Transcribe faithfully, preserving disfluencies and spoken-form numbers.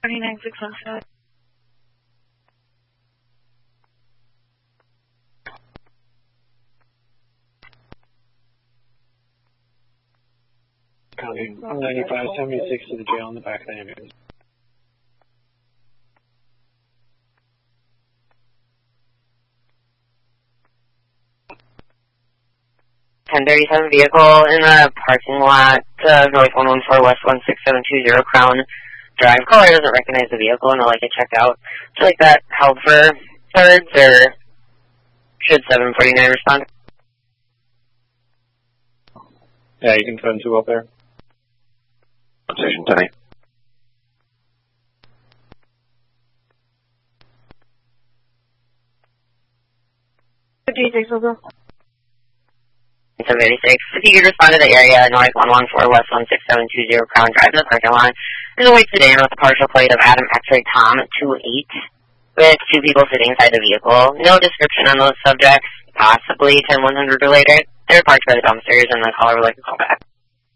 twenty-nine six one seven. County ninety-five seventy-six to the jail in the back of the ambulance. ten thirty-seven vehicle in the parking lot, uh, North one one four West one six seven two zero Crown Drive. Caller doesn't recognize the vehicle and I'd like to check out. Would you like that held for thirds or should seven forty-nine respond? Yeah, you can send two up there. Station ten. G six will go. seven eighty-six. If you could respond to the area, North one one four West one six seven two zero Crown Drive in the parking lot. There's a white sedan with a partial plate of Adam X-ray Tom two eight with two people sitting inside the vehicle. No description on those subjects, possibly ten one hundred related. They're parked by the dumpsters and the caller would like to call back.